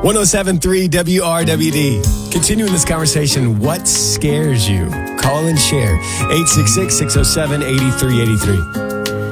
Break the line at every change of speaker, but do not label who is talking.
107.3 WRWD. Continuing this conversation, what scares you? Call and share. 866-607-8383.